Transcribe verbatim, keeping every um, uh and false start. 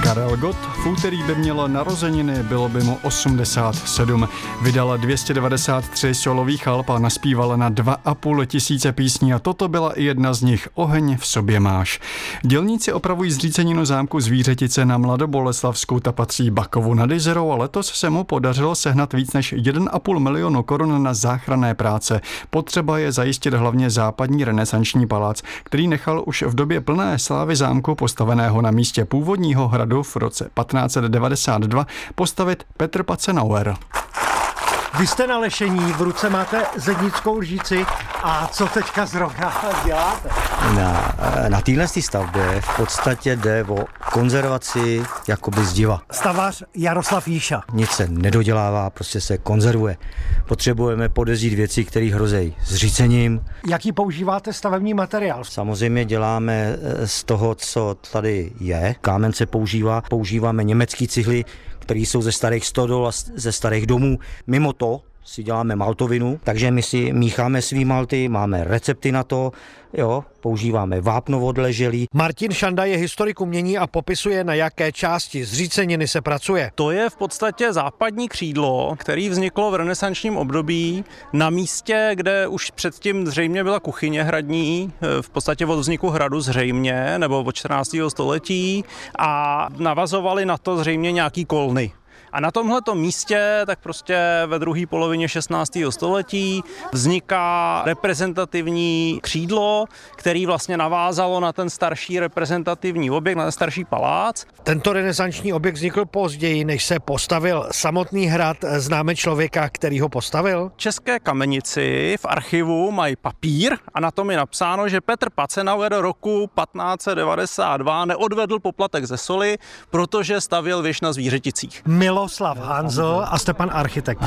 Karel Gott v úterý by měl narozeniny, bylo by mu osmdesát sedm. Vydala dvě stě devadesát tři solových alb a naspívala na dva a půl tisíce písní a toto byla i jedna z nich, Oheň v sobě máš. Dělníci opravují zříceninu zámku Zvířetice na Mladoboleslavskou, ta patří Bakovu nad Jizerou a letos se mu podařilo sehnat víc než jeden a půl milionu korun na záchranné práce. Potřeba je zajistit hlavně západní renesanční palác, který nechal už v době plné slávy zámku postaveného na místě původního hradu v roce patnáct set devadesát dva postavit Petr Pacenauer. Vy jste na lešení, v ruce máte zednickou lžíci a co teďka zrovna děláte? Na, na téhle stavbě v podstatě jde o konzervaci jakoby zdiva. Stavař Jaroslav Jíša. Nic se nedodělává, prostě se konzervuje. Potřebujeme podezřít věci, které hrozejí zřícením. Jaký používáte stavební materiál? Samozřejmě děláme z toho, co tady je. Kámen se používá, používáme německý cihly, které jsou ze starých stodol a ze starých domů. Mimo to si děláme maltovinu, takže my si mícháme svý malty, máme recepty na to, jo, používáme vápno odleželý. Martin Šanda je historik umění a popisuje, na jaké části zříceniny se pracuje. To je v podstatě západní křídlo, který vzniklo v renesančním období na místě, kde už předtím zřejmě byla kuchyně hradní, v podstatě od vzniku hradu zřejmě, nebo od čtrnáctého století a navazovali na to zřejmě nějaký kolny. A na tomhleto místě, tak prostě ve druhé polovině šestnáctého století vzniká reprezentativní křídlo, který vlastně navázalo na ten starší reprezentativní objekt, na ten starší palác. Tento renesanční objekt vznikl později, než se postavil samotný hrad. Známe člověka, který ho postavil? V České Kamenici v archivu mají papír a na tom je napsáno, že Petr Pacenauer roku patnáct set devadesát dva neodvedl poplatek ze soli, protože stavěl věž na Zvířeticích. Miloslav Hanzl a jste pan architekt.